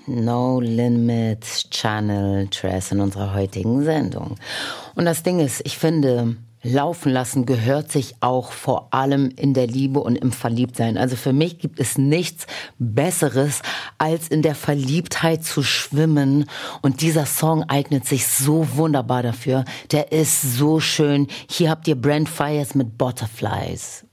No Limits Channel Tress in unserer heutigen Sendung. Und das Ding ist, ich finde, laufen lassen gehört sich auch vor allem in der Liebe und im Verliebtsein. Also für mich gibt es nichts Besseres, als in der Verliebtheit zu schwimmen. Und dieser Song eignet sich so wunderbar dafür. Der ist so schön. Hier habt ihr Brent Faiyaz mit Butterflies.